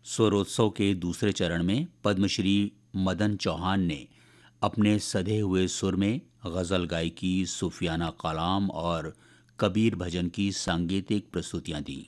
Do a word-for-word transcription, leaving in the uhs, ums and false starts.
स्वरोत्सव के दूसरे चरण में पद्मश्री मदन चौहान ने अपने सधे हुए सुर में गज़ल गायकी, सूफियाना कलाम और कबीर भजन की सांगीतिक प्रस्तुतियां दीं।